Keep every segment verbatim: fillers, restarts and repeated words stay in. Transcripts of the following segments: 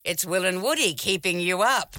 It's Will and Woody keeping you up.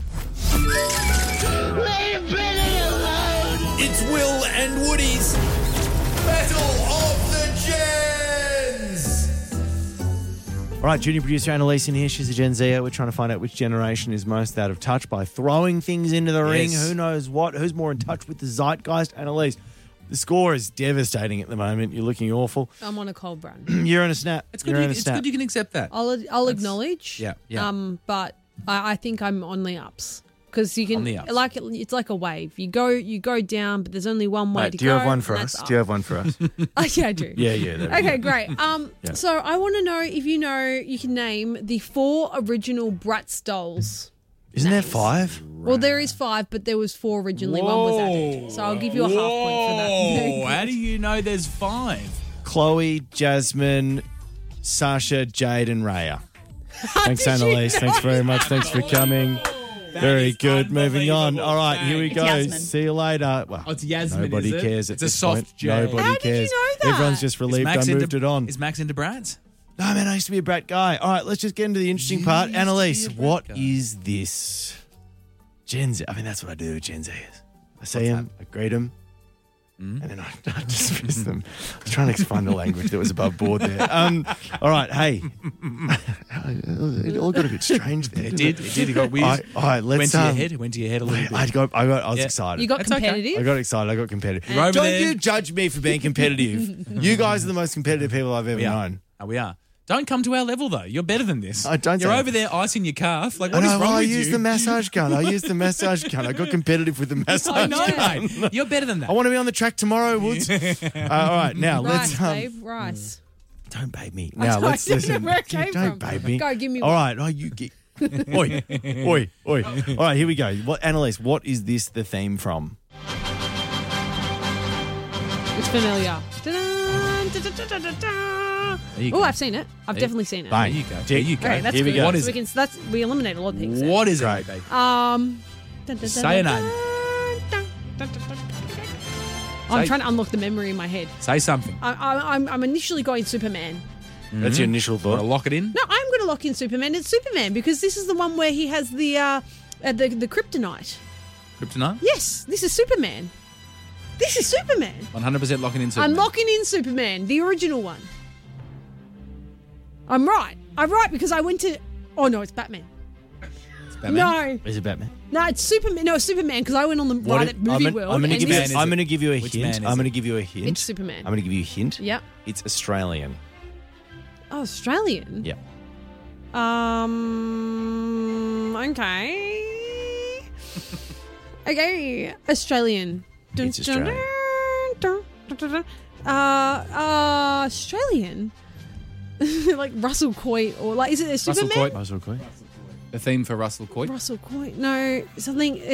It's Will and Woody's Battle of the Gens. All right, junior producer Annalise in here. She's a Gen Zer. We're trying to find out which generation is most out of touch by throwing things into the ring. Yes. Who knows what? Who's more in touch with the zeitgeist? Annalise, the score is devastating at the moment. You're looking awful. I'm on a cold run. You're on a snap. It's good, You're you, on a it's snap. good you can accept that. I'll I'll acknowledge. Yeah, yeah. Um, but I, I think I'm on the ups because you can On the ups. like it, it's like a wave. You go you go down, but there's only one way Mate, to do you go. have one for and us? that's Do you up. have one for us? Oh, yeah, I do. yeah, yeah. there we Okay, go. great. Um, Yeah. so I want to know if you know you can name the four original Bratz dolls. Isn't there names. five? Well, there is five, but there was four originally. One was added, so I'll give you a half point for that. Whoa, how do you know there's five? Chloe, Jasmine, Sasha, Jade, and Raya. Thanks, did you Annalise. know Thanks very much. Thanks for coming. Very is good. Moving on. unbelievable. All right, here we It's go. Yasmin. See you later. Well, Oh, it's Yasmin, nobody is it? cares at It's a this soft point. J. Nobody How did you cares. know that? Everyone's just Is relieved Max I moved into, it on. Is Max into Brads? No, man, I used to be a brat guy. All right, let's just get into the interesting You part. used to Annalise, be a brat what guy. is this? Gen Z. I mean, that's what I do with Gen Zers. I see What's them, I greet them, and then I, I dismiss them. I was trying to find the language that was above board there. Um, all right, hey. It all got a bit strange there. It did. It did. It got weird. All right, all right, let's went to your um, head. It went to your head a little bit. I got, I got, I was Yeah. excited. You got That's okay. competitive. I got excited. I got competitive. You're over Don't there. you judge me for being competitive. You guys are the most competitive people I've ever we are. known. Oh, we are. Don't come to our level though. You're better than this. I don't You're say over that. there icing your calf. Like I what is know, wrong well, I with used you? the massage gun. I used the massage gun. I got competitive with the massage I know, gun. mate. You're better than that. I want to be on the track tomorrow, Woods. uh, all right, now let's. Rice, Um, babe, rice. don't babe me. I Now don't let's know listen. where it came don't from. babe me. Go, give me All one. right. Oh, you get. oi, oi, oi. All right, here we go. What, Annalise, what is this the theme from? It's familiar. Da-dun, da-da-da-da-da. There you Oh, go. I've seen it. I've There- definitely seen it. There you go. There you go. Okay, that's Here we good. go. What So is we it? can, that's, we eliminate a lot of things. there. What is it, Great. baby? Um, Say a name. I'm Say- trying to unlock the memory in my head. Say something. I, I, I'm, I'm initially going Superman. That's your initial Want to thought. lock it in? No, I'm going to lock in Superman. It's Superman because this is the one where he has the uh, uh, the the kryptonite. Kryptonite? Yes, this is Superman. This is Superman. one hundred percent locking in Superman. I'm locking in Superman, the original one. I'm right. I'm right because I went to. Oh no, it's Batman. It's Batman. No, Is it Batman? no, it's Superman. No, it's Superman because I went on the What right it- at Movie I'm gonna, World. I'm gonna and give this you. man is- is I'm it? going to give you a Which hint. man is I'm it? going to give you a hint. It's Superman. I'm going to give you a hint. Yep. It's Australian. Oh, Australian. Yeah. Um. Okay. Okay. Australian. Dun, It's dun, Australian. dun, dun, dun, dun. Uh, uh, Australian. Like Russell Coight or like is it a Russell Superman? Coight. Russell Coy. The theme for Russell Coight. Russell Coight. No, something.